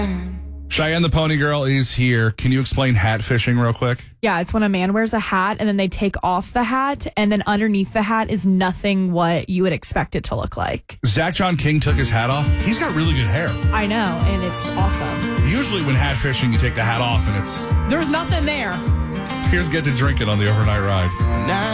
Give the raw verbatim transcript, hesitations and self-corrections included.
Cheyenne the Pony Girl is here. Can you explain hat fishing real quick? Yeah, it's when a man wears a hat and then they take off the hat, and then underneath the hat is nothing what you would expect it to look like. Zach John King took his hat off. He's got really good hair. I know, and it's awesome. Usually when hat fishing, you take the hat off and it's... There's nothing there. Here's Get to Drinking on the Overnight Ride.